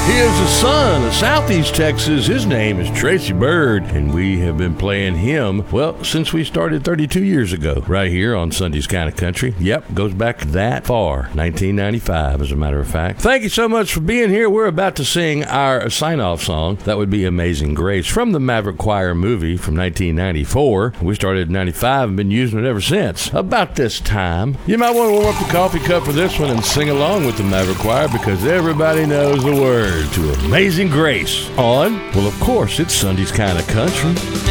He is the son of Southeast Texas. His name is Tracy Byrd, and we have been playing him, well, since we started 32 years ago, right here on Sunday's Kind of Country. Yep, goes back that far, 1995, as a matter of fact. Thank you so much for being here. We're about to sing our sign-off song. That would be Amazing Grace from the Maverick Choir movie from 1994. We started in 95 and been using it ever since. About this time, you might want to warm up the coffee cup for this one and sing along with the Maverick Choir, because everybody knows the words to Amazing Grace on, well, of course, it's Sunday's Kind of Country.